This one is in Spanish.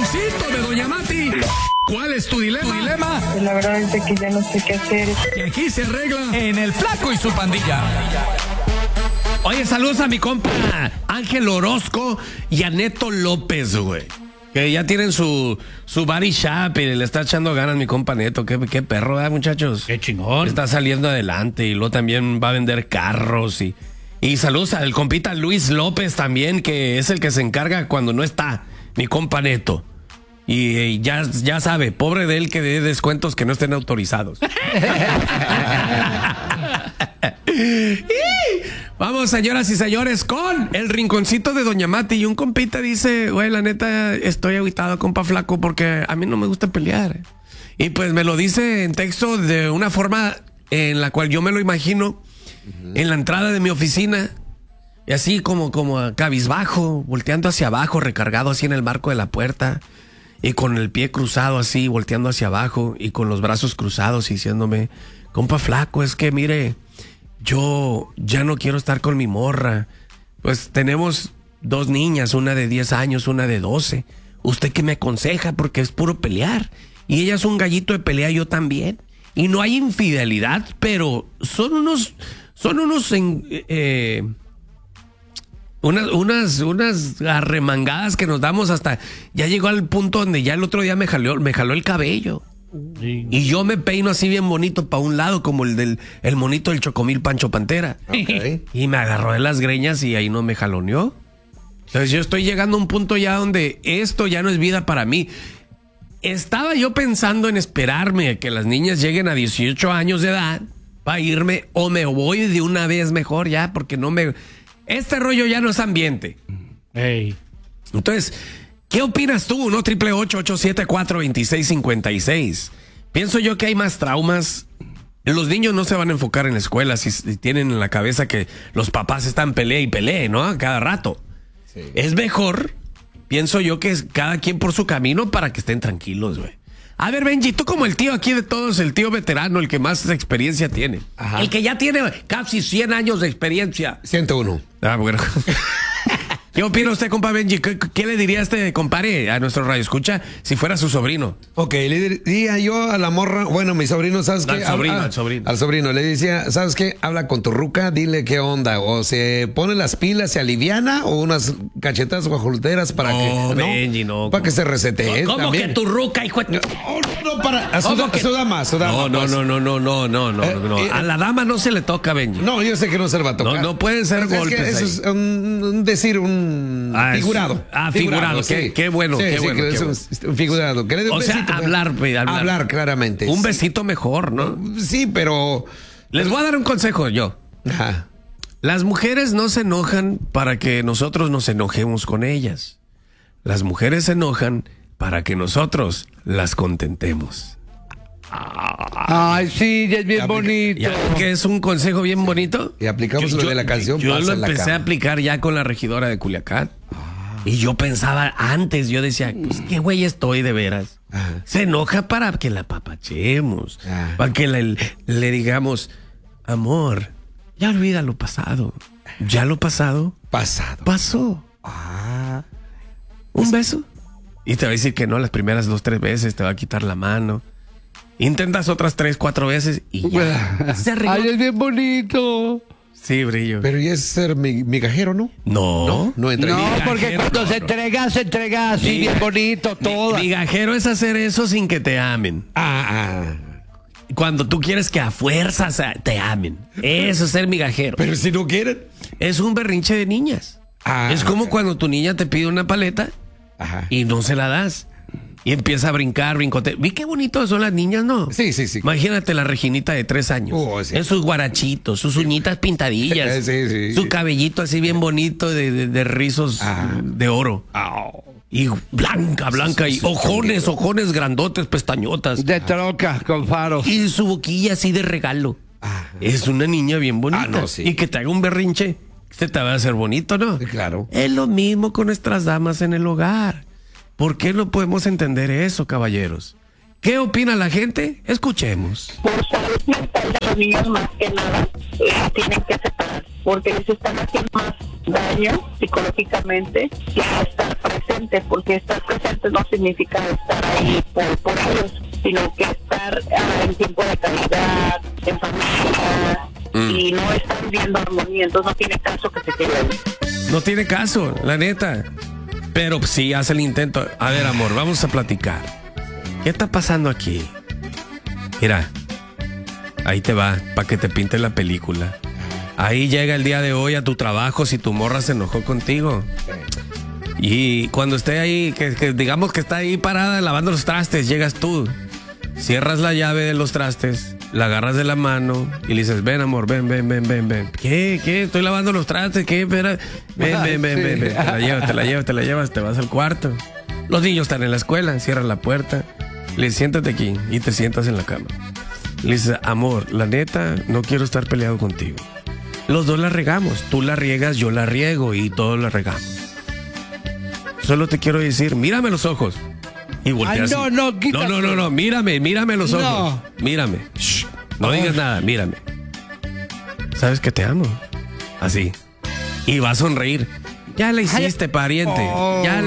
Rinconcito de Doña Mati. ¿Cuál es tu dilema? Pues la verdad es de que ya no sé qué hacer. Y aquí se arregla En el Flaco y su pandilla. Oye, saludos a mi compa Ángel Orozco y a Neto López, güey. Que ya tienen su body shop y le está echando ganas mi compa Neto. Qué perro, ¿verdad, muchachos? Qué chingón. Está saliendo adelante y luego también va a vender carros y saludos al compita Luis López también, que es el que se encarga cuando no está mi compa Neto. Y ya sabe, pobre de él que dé descuentos que no estén autorizados. Vamos, señoras y señores, con el rinconcito de Doña Mati. Y un compita dice, güey, la neta, estoy agüitado, compa Flaco, porque a mí no me gusta pelear. Y pues me lo dice en texto de una forma en la cual yo me lo imagino en la entrada de mi oficina. Y así como cabizbajo, volteando hacia abajo, recargado así en el marco de la puerta. Y con el pie cruzado así, volteando hacia abajo. Y con los brazos cruzados y diciéndome, compa Flaco, es que mire, yo ya no quiero estar con mi morra. Pues tenemos 2 niñas, una de 10 años, una de 12. ¿Usted qué me aconseja? Porque es puro pelear. Y ella es un gallito de pelea, yo también. Y no hay infidelidad, pero son unas arremangadas que nos damos hasta... Ya llegó al punto donde ya el otro día me jaló el cabello. Sí. Y yo me peino así bien bonito para un lado, como el monito del Chocomil Pancho Pantera. Okay. Y me agarró de las greñas y ahí no me jaloneó. Entonces yo estoy llegando a un punto ya donde esto ya no es vida para mí. Estaba yo pensando en esperarme a que las niñas lleguen a 18 años de edad para irme, o me voy de una vez mejor ya, porque no me... Este rollo ya no es ambiente. Hey. Entonces, ¿qué opinas tú? 1-888-874-2656. Pienso yo que hay más traumas. Los niños no se van a enfocar en la escuela si tienen en la cabeza que los papás están pelea y pelea, ¿no? A cada rato. Sí. Es mejor, pienso yo, que cada quien por su camino para que estén tranquilos, güey. A ver, Benji, tú como el tío aquí de todos, el tío veterano, el que más experiencia tiene. Ajá. El que ya tiene casi 100 años de experiencia. 101. Ah, bueno. ¿Qué opina usted, compa Benji? ¿Qué le diría a este compadre, a nuestro radio escucha, si fuera su sobrino? Ok, le diría yo a la morra, bueno, mi sobrino, ¿sabes qué? Al sobrino, le decía, ¿sabes qué? Habla con tu ruca, dile qué onda, o se pone las pilas, se aliviana, o unas cachetas guajoloteras para que... Benji, no. Para que se resete. ¿Cómo también. que tu ruca, hijo de... No, para... A su dama. No. A la dama no se le toca, Benji. No, yo sé que no se le va a tocar. No pueden ser golpes. Eso es decir figurado. Figurado. Qué bueno. Sí, qué bueno. Es un figurado. Que le dé un besito, hablar claramente. Un besito mejor, ¿no? Sí, pero... Les voy a dar un consejo yo. Ajá. Las mujeres no se enojan para que nosotros nos enojemos con ellas. Las mujeres se enojan para que nosotros las contentemos. Ay, sí, ya es bien bonito. ¿Ya que es un consejo bien bonito? Y aplicamos lo de la canción. Yo lo empecé a aplicar ya con la regidora de Culiacán. Y yo pensaba antes, yo decía, pues qué güey estoy de veras. Se enoja para que la apapachemos. Para que le digamos, amor, ya olvida lo pasado. Ya lo pasado. Pasó. Un beso. Y te va a decir que no las primeras 2-3 veces, te va a quitar la mano. Intentas otras 3-4 veces y ya. Se arregló. Ay, es bien bonito. Sí, brillo. Pero ya es ser migajero, ¿no? No entra. No, porque cuando se entrega así bien bonito, todo. Migajero es hacer eso sin que te amen. Cuando tú quieres que a fuerzas te amen. Eso es ser migajero. Pero si no quieren. Es un berrinche de niñas. Es como cuando tu niña te pide una paleta y no se la das. Y empieza a brincar, brincote. Vi qué bonitos son las niñas, ¿no? Sí. Imagínate la Reginita de 3 años. Sí. En sus guarachitos, sus uñitas pintadillas. Sí. Su cabellito así bien bonito de rizos de oro. Y blanca. Y ojones grandotes, pestañotas. De troca, con faros. Y su boquilla así de regalo. Es una niña bien bonita. Y que te haga un berrinche, se te va a hacer bonito, ¿no? Sí, claro. Es lo mismo con nuestras damas en el hogar. ¿Por qué no podemos entender eso, caballeros? ¿Qué opina la gente? Escuchemos. Por salud mental de los niños, más que nada, tienen que separar, porque les están haciendo más daño psicológicamente que estar presentes presente, porque estar presente no significa estar ahí por ellos, sino que estar en tiempo de calidad, en familia, y no están viendo armonía, entonces no tiene caso que se queden. No tiene caso, la neta. Pero sí, hace el intento. A ver, amor, vamos a platicar. ¿Qué está pasando aquí? Mira, ahí te va, para que te pinte la película. Ahí llega el día de hoy a tu trabajo si tu morra se enojó contigo. Y cuando esté ahí, que digamos que está ahí parada lavando los trastes, llegas tú, cierras la llave de los trastes, la agarras de la mano y le dices, ven amor, ven. ¿Qué? Estoy lavando los trastes, ¿qué? Espera. Ven. Te la llevas, te vas al cuarto. Los niños están en la escuela, cierras la puerta, le dices, siéntate aquí y te sientas en la cama. Le dices, amor, la neta, no quiero estar peleado contigo. Los dos la regamos, tú la riegas, yo la riego y todos la regamos. Solo te quiero decir, mírame los ojos. Y volteas. No, mírame los ojos. No. Mírame. Shh, no digas nada, mírame. Sabes que te amo. Así. Y va a sonreír. Ya la hiciste, pariente. Ya